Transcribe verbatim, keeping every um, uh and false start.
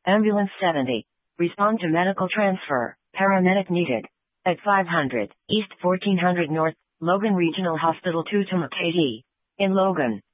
Ambulance seventy. Respond to medical transfer. Paramedic needed. At five hundred, East fourteen hundred North, Logan Regional Hospital, Tutamakaty. In Logan.